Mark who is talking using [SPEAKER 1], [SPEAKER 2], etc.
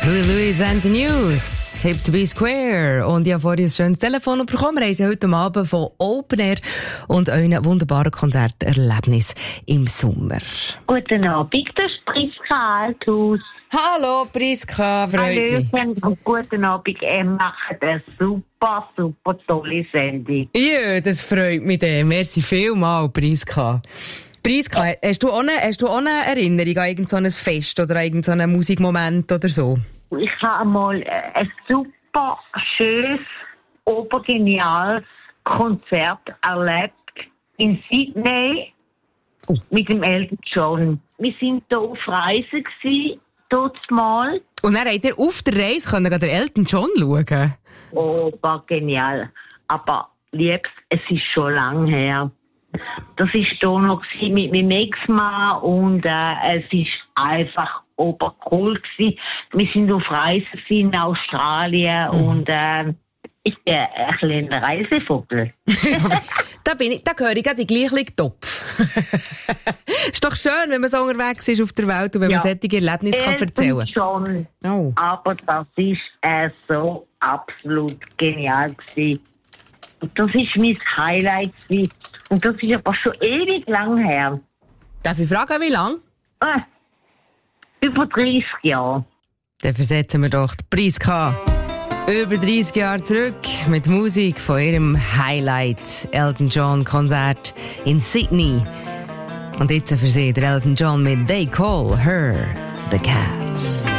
[SPEAKER 1] Louis Louis and the News, Hip to be Square. Und ich habe vorhin ein schönes Telefon bekommen. Wir reisen heute Abend von Open Air und einem wunderbaren Konzerterlebnis im Sommer.
[SPEAKER 2] Guten Abend, das ist Priska Althaus.
[SPEAKER 1] Hallo Priska, freut mich.
[SPEAKER 2] Und guten Abend, ihr macht eine super tolle Sendung.
[SPEAKER 1] Ja, das freut mich. Merci vielmals, Priska. Priska, hast du auch eine Erinnerung an irgendein Fest oder an irgendeinen Musikmoment oder so?
[SPEAKER 2] Ich habe einmal ein super schönes, obergeniales Konzert erlebt in Sydney mit dem Elton John. Wir sind hier auf Reise gewesen, dort mal.
[SPEAKER 1] Und dann habt ihr auf der Reise den Elton John schauen?
[SPEAKER 2] Obergenial. Aber, Liebs, es ist schon lange her. Das war hier noch mit meinem Ex-Mann und es ist einfach obercool gewesen. Wir sind auf Reise in Australien und ich bin ein kleiner Reisevogel.
[SPEAKER 1] Da gehöre ich gerade in den gleichen Topf. Ist doch schön, wenn man so unterwegs ist auf der Welt und wenn man solche Erlebnisse kann erzählen kann.
[SPEAKER 2] Schon, aber das ist so absolut genial gewesen. Und das ist mein Highlight gewesen. Und das ist aber schon ewig lang her.
[SPEAKER 1] Darf ich fragen, wie lang?
[SPEAKER 2] Über 30 Jahre.
[SPEAKER 1] Dann versetzen wir doch die Priska über 30 Jahre zurück mit Musik von ihrem Highlight Elton John Konzert in Sydney. Und jetzt für sie der Elton John mit They Call Her the Cat.